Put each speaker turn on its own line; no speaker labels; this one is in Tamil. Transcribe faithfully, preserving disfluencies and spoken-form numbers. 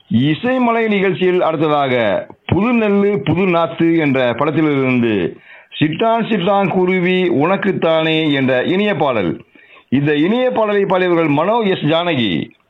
இசைமலை நிகழ்ச்சியில் அடுத்ததாக புது நெல்லு புது நாத்து என்ற படத்திலிருந்து சிட்டான் சிட்டான் குருவி உனக்குத்தானே என்ற இனிய பாடல். இந்த இனிய பாடலை பாடியவர்கள் மனோ எஸ் ஜானகி.